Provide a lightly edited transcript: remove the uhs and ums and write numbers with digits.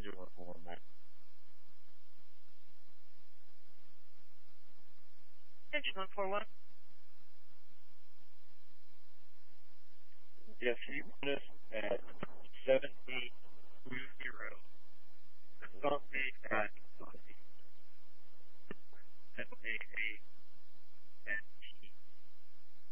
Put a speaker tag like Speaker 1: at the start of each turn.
Speaker 1: engine 141, Mac.
Speaker 2: Engine 141.
Speaker 1: Yes, you this